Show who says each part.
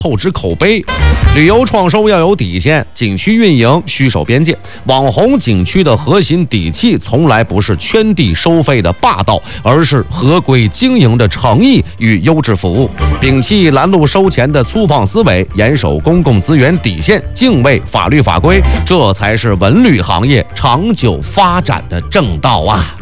Speaker 1: 透支口碑。旅游创收要有底线，景区运营需守边界。网红景区的核心底气从来不是圈地收费的霸道，而是合规经营的诚意与优质服务。摒弃拦路收钱的粗放思维，严守公共资源底线，敬畏法律法规，这才是文旅行业长久发展的正道啊！